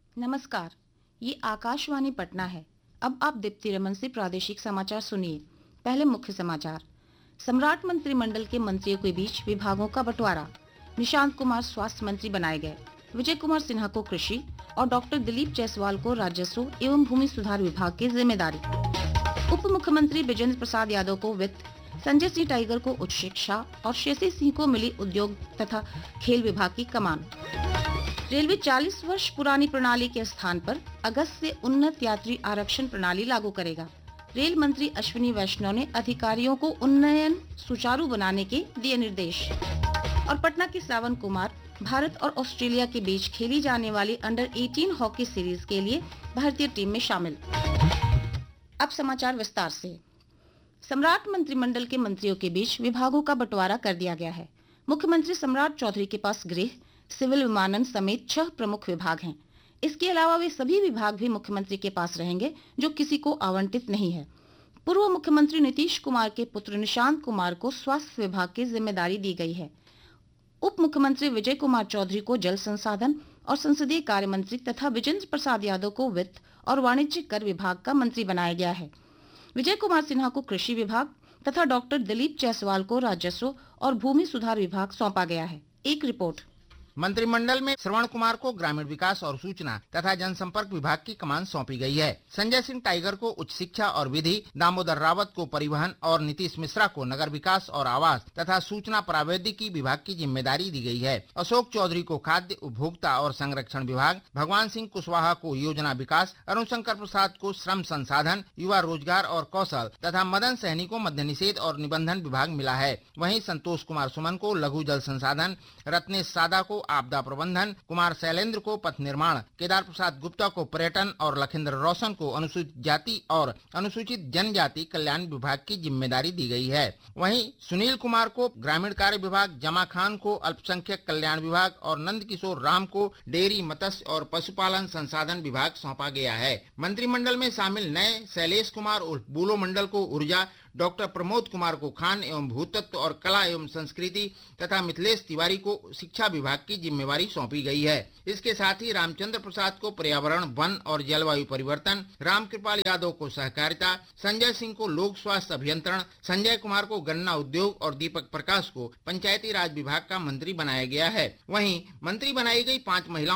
नमस्कार, ये आकाशवाणी पटना है। अब आप दीप्ति रमन से प्रादेशिक समाचार सुनिए। पहले मुख्य समाचार। सम्राट मंत्रिमंडल के मंत्रियों के बीच विभागों का बंटवारा। निशांत कुमार स्वास्थ्य मंत्री बनाए गए। विजय कुमार सिन्हा को कृषि और डॉक्टर दिलीप जायसवाल को राजस्व एवं भूमि सुधार विभाग की जिम्मेदारी। उप मुख्यमंत्री बिजेंद्र प्रसाद यादव को वित्त, संजय सिंह टाइगर को उच्च शिक्षा और शेषी सिंह को मिली उद्योग तथा खेल विभाग की कमान। रेलवे 40 वर्ष पुरानी प्रणाली के स्थान पर अगस्त से उन्नत यात्री आरक्षण प्रणाली लागू करेगा। रेल मंत्री अश्विनी वैष्णव ने अधिकारियों को उन्नयन सुचारू बनाने के दिए निर्देश। और पटना के श्रावण कुमार भारत और ऑस्ट्रेलिया के बीच खेली जाने वाली अंडर 18 हॉकी सीरीज के लिए भारतीय टीम में शामिल। अब समाचार विस्तार से। सम्राट मंत्रिमंडल के मंत्रियों के बीच विभागों का बंटवारा कर दिया गया है। मुख्यमंत्री सम्राट चौधरी के पास गृह, सिविल विमानन समेत 6 प्रमुख विभाग हैं। इसके अलावा वे सभी विभाग भी मुख्यमंत्री के पास रहेंगे जो किसी को आवंटित नहीं है। पूर्व मुख्यमंत्री नीतीश कुमार के पुत्र निशांत कुमार को स्वास्थ्य विभाग की जिम्मेदारी दी गई है। उप मुख्यमंत्री विजय कुमार चौधरी को जल संसाधन और संसदीय कार्य मंत्री तथा विजेंद्र प्रसाद यादव को वित्त और वाणिज्यिक कर विभाग का मंत्री बनाया गया है। विजय कुमार सिन्हा को कृषि विभाग तथा डॉक्टर दिलीप जायसवाल को राजस्व और भूमि सुधार विभाग सौंपा गया है। एक रिपोर्ट। मंत्रिमंडल में श्रवण कुमार को ग्रामीण विकास और सूचना तथा जनसंपर्क विभाग की कमान सौंपी गई है। संजय सिंह टाइगर को उच्च शिक्षा और विधि, दामोदर रावत को परिवहन और नीतीश मिश्रा को नगर विकास और आवास तथा सूचना प्रौद्योगिकी विभाग की जिम्मेदारी दी गई है। अशोक चौधरी को खाद्य, उपभोक्ता और संरक्षण विभाग, भगवान सिंह कुशवाहा को योजना विकास, अरुण शंकर प्रसाद को श्रम संसाधन, युवा रोजगार और कौशल तथा मदन सहनी को मद्य निषेध और निबंधन विभाग मिला है। वहीं संतोष कुमार सुमन को लघु जल संसाधन, रत्नेश सादा को आपदा प्रबंधन, कुमार शैलेंद्र को पथ निर्माण, केदार प्रसाद गुप्ता को पर्यटन और लखिंद्र रोशन को अनुसूचित जाति और अनुसूचित जनजाति कल्याण विभाग की जिम्मेदारी दी गई है। वहीं सुनील कुमार को ग्रामीण कार्य विभाग, जमा खान को अल्पसंख्यक कल्याण विभाग और नंद किशोर राम को डेयरी, मत्स्य और पशुपालन संसाधन विभाग सौंपा गया है। मंत्रिमंडल में शामिल नए शैलेश कुमार उर्फ बुलो मंडल को ऊर्जा, डॉक्टर प्रमोद कुमार को खान एवं भूतत्व और कला एवं संस्कृति तथा मिथिलेश तिवारी को शिक्षा विभाग की जिम्मेवारी सौंपी गई है। इसके साथ ही रामचंद्र प्रसाद को पर्यावरण, वन और जलवायु परिवर्तन, रामकृपाल यादव को सहकारिता, संजय सिंह को लोक स्वास्थ्य अभियंत्रण, संजय कुमार को गन्ना उद्योग और दीपक प्रकाश को पंचायती राज विभाग का मंत्री बनाया गया है। वहीं मंत्री बनाई गई 5 महिलाओं